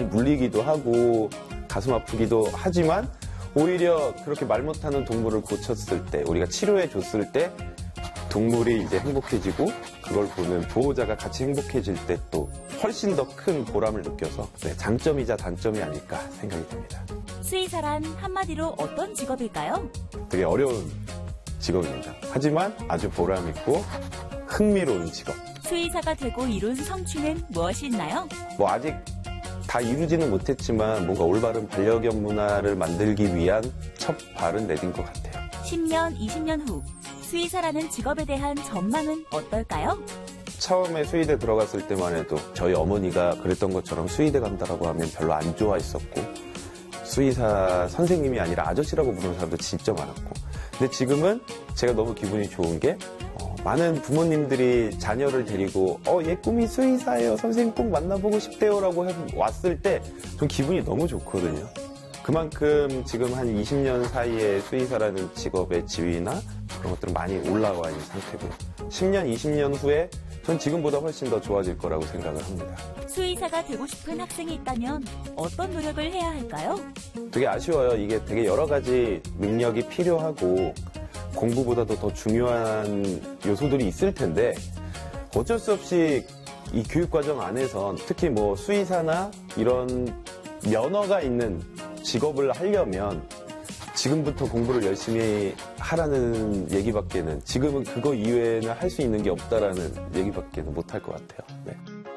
많이 물리기도 하고 가슴 아프기도 하지만 오히려 그렇게 말 못하는 동물을 고쳤을 때, 우리가 치료해 줬을 때 동물이 이제 행복해지고 그걸 보는 보호자가 같이 행복해질 때 또 훨씬 더 큰 보람을 느껴서 장점이자 단점이 아닐까 생각이 됩니다. 수의사란 한마디로 어떤 직업일까요? 되게 어려운 직업입니다. 하지만 아주 보람 있고 흥미로운 직업. 수의사가 되고 이룬 성취는 무엇이 있나요? 뭐 아직 다 이루지는 못했지만 뭔가 올바른 반려견 문화를 만들기 위한 첫 발은 내딘 것 같아요. 10년, 20년 후 수의사라는 직업에 대한 전망은 어떨까요? 처음에 수의대 들어갔을 때만 해도 저희 어머니가 그랬던 것처럼 수의대 간다라고 하면 별로 안 좋아했었고 수의사 선생님이 아니라 아저씨라고 부르는 사람도 진짜 많았고 근데 지금은 제가 너무 기분이 좋은 게 많은 부모님들이 자녀를 데리고 얘 꿈이 수의사예요. 선생님 꼭 만나보고 싶대요 라고 왔을 때 좀 기분이 너무 좋거든요. 그만큼 지금 한 20년 사이에 수의사라는 직업의 지위나 그런 것들은 많이 올라와 있는 상태고요. 10년, 20년 후에 전 지금보다 훨씬 더 좋아질 거라고 생각을 합니다. 수의사가 되고 싶은 학생이 있다면 어떤 노력을 해야 할까요? 되게 아쉬워요. 이게 되게 여러 가지 능력이 필요하고 공부보다도 더 중요한 요소들이 있을 텐데 어쩔 수 없이 이 교육과정 안에선 특히 뭐 수의사나 이런 면허가 있는 직업을 하려면 지금부터 공부를 열심히 하라는 얘기밖에는 지금은 그거 이외에는 할 수 있는 게 없다라는 얘기밖에는 못할 것 같아요. 네.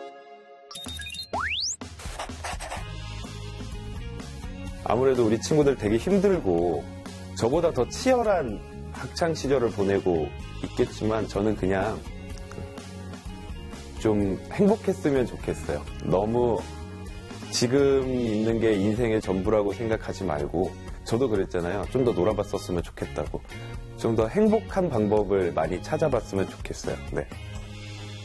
아무래도 우리 친구들 되게 힘들고 저보다 더 치열한 학창 시절을 보내고 있겠지만 저는 그냥 좀 행복했으면 좋겠어요. 너무 지금 있는 게 인생의 전부라고 생각하지 말고 저도 그랬잖아요. 좀 더 놀아봤었으면 좋겠다고. 좀 더 행복한 방법을 많이 찾아봤으면 좋겠어요. 네.